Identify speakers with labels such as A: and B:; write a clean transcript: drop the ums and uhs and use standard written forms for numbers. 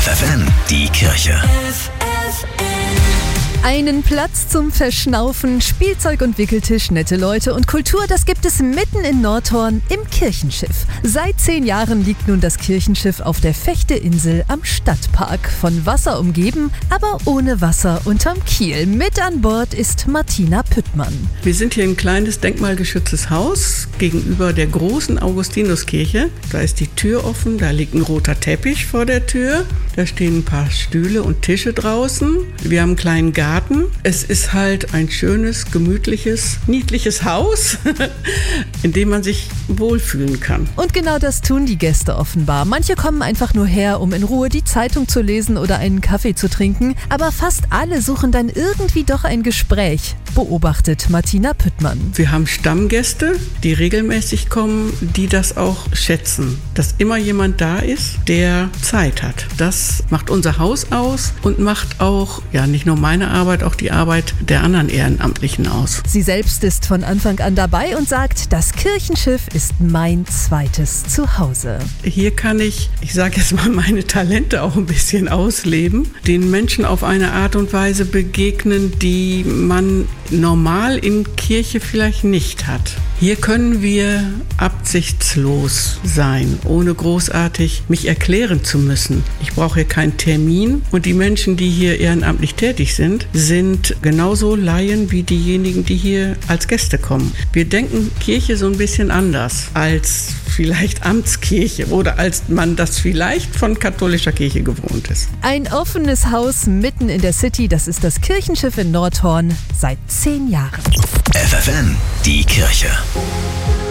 A: FFN, die Kirche.
B: Einen Platz zum Verschnaufen, Spielzeug und Wickeltisch, nette Leute und Kultur, das gibt es mitten in Nordhorn im Kirchenschiff. Seit 10 Jahren liegt nun das Kirchenschiff auf der Fechte-Insel am Stadtpark. Von Wasser umgeben, aber ohne Wasser unterm Kiel. Mit an Bord ist Martina Püttmann.
C: Wir sind hier ein kleines denkmalgeschütztes Haus gegenüber der großen Augustinuskirche. Da ist die Tür offen, da liegt ein roter Teppich vor der Tür. Da stehen ein paar Stühle und Tische draußen. Wir haben einen kleinen Garten. Es ist halt ein schönes, gemütliches, niedliches Haus, in dem man sich wohlfühlen kann.
B: Und genau das tun die Gäste offenbar. Manche kommen einfach nur her, um in Ruhe die Zeitung zu lesen oder einen Kaffee zu trinken. Aber fast alle suchen dann irgendwie doch ein Gespräch, beobachtet Martina Püttmann.
C: Wir haben Stammgäste, die regelmäßig kommen, die das auch schätzen. Dass immer jemand da ist, der Zeit hat. Das macht unser Haus aus und macht auch, ja, nicht nur meine Arbeit, auch die Arbeit der anderen Ehrenamtlichen aus.
B: Sie selbst ist von Anfang an dabei und sagt, das Kirchenschiff ist mein zweites Zuhause.
C: Hier kann ich sage jetzt mal, meine Talente auch ein bisschen ausleben, den Menschen auf eine Art und Weise begegnen, die man normal in Kirche vielleicht nicht hat. Hier können wir absichtslos sein, ohne großartig mich erklären zu müssen. Ich brauche hier keinen Termin und die Menschen, die hier ehrenamtlich tätig sind genauso Laien wie diejenigen, die hier als Gäste kommen. Wir denken Kirche so ein bisschen anders als vielleicht Amtskirche oder als man das vielleicht von katholischer Kirche gewohnt ist.
B: Ein offenes Haus mitten in der City, das ist das Kirchenschiff in Nordhorn seit 10 Jahren.
A: FFN, die Kirche.